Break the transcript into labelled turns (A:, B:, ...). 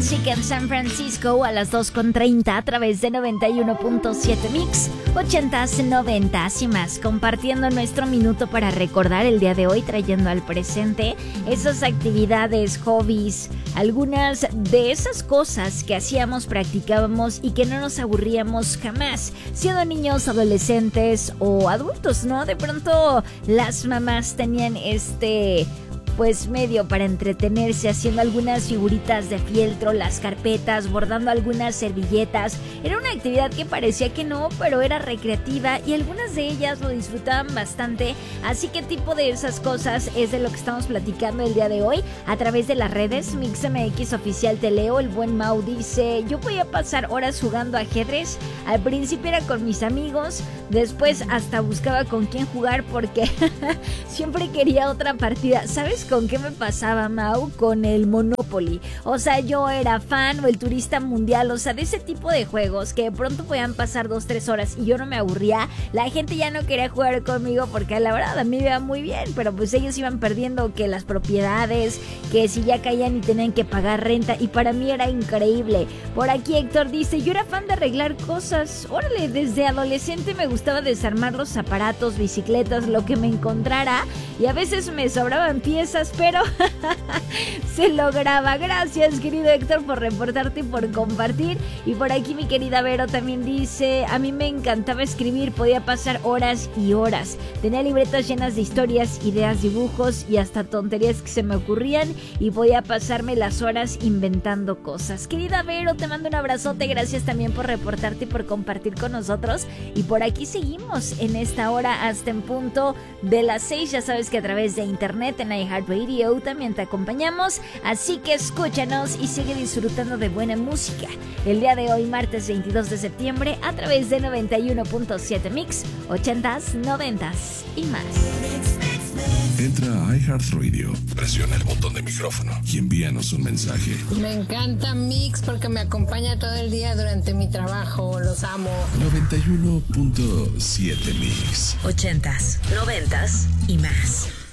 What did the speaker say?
A: Music en San Francisco a las 2:30 a través de 91.7 Mix, 80s, 90s y más, compartiendo nuestro minuto para recordar el día de hoy, trayendo al presente esas actividades, hobbies, algunas de esas cosas que hacíamos, practicábamos y que no nos aburríamos jamás, siendo niños, adolescentes o adultos, ¿no? De pronto las mamás tenían pues medio para entretenerse haciendo algunas figuritas de fieltro, las carpetas, bordando algunas servilletas. Era una actividad que parecía que no, pero era recreativa y algunas de ellas lo disfrutaban bastante. Así que tipo de esas cosas es de lo que estamos platicando el día de hoy a través de las redes. MixMX Oficial te leo. El buen Mau dice: yo voy a pasar horas jugando ajedrez. Al principio era con mis amigos, después hasta buscaba con quién jugar porque siempre quería otra partida. ¿Sabes con qué me pasaba, Mau? Con el Monopoly. O sea, yo era fan, o el Turista Mundial, o sea, de ese tipo de juegos que de pronto podían pasar 2-3 horas y yo no me aburría. La gente ya no quería jugar conmigo porque la verdad a mí me iba muy bien, pero pues ellos iban perdiendo que las propiedades, que si ya caían y tenían que pagar renta, y para mí era increíble. Por aquí Héctor dice: yo era fan de arreglar cosas. Órale, desde adolescente me gustaba desarmar los aparatos, bicicletas, lo que me encontrara, y a veces me sobraban piezas, pero se lograba. Gracias, querido Héctor, por reportarte y por compartir. Y por aquí mi querida Vero también dice: a mí me encantaba escribir, podía pasar horas y horas. Tenía libretas llenas de historias, ideas, dibujos y hasta tonterías que se me ocurrían, y podía pasarme las horas inventando cosas. Querida Vero, te mando un abrazote. Gracias también por reportarte y por compartir con nosotros. Y por aquí seguimos en esta hora hasta en punto de las 6. Ya sabes que a través de internet en iHeartRadio también te acompañamos, así que escúchanos y sigue disfrutando de buena música. El día de hoy, martes 22 de septiembre, a través de 91.7 Mix, 80s, 90s y más.
B: Entra a iHeartRadio, presiona el botón de micrófono y envíanos un mensaje.
C: Me encanta Mix porque me acompaña todo el día durante mi trabajo. Los amo.
B: 91.7 Mix.
D: 80s, 90s y más.